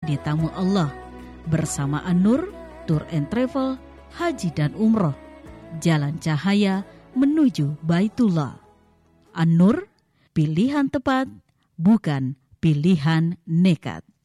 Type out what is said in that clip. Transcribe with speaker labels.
Speaker 1: di Tamu Allah bersama An-Nur Tour and Travel Haji dan Umroh, jalan cahaya menuju Baitullah. An-Nur, pilihan tepat, bukan pilihan nekat.